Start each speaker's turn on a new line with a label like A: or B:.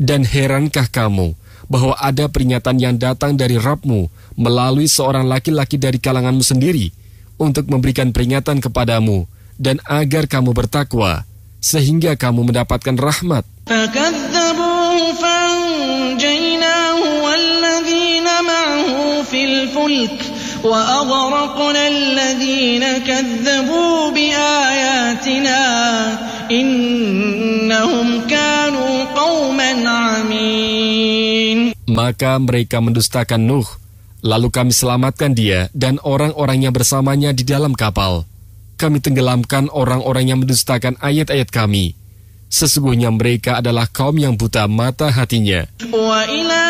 A: Dan herankah kamu bahwa ada peringatan yang datang dari Rabb-Mu melalui seorang laki-laki dari kalanganmu sendiri untuk memberikan peringatan kepadamu dan agar kamu bertakwa sehingga kamu mendapatkan rahmat.
B: فَكَذَّبُوهُ فَأَنْجَيْنَاهُ وَالَّذِينَ مَعَهُ فِي الْفُلْكِ وَأَغْرَقْنَا الَّذِينَ كَذَّبُوا بِآيَاتِنَا إِنَّهُمْ كَانُوا قَوْمًا عَمِينَ.
A: Maka mereka mendustakan Nuh, lalu kami selamatkan dia dan orang-orangnya bersamanya di dalam kapal. Kami tenggelamkan orang-orang yang mendustakan ayat-ayat kami. Sesungguhnya mereka adalah kaum yang buta mata hatinya.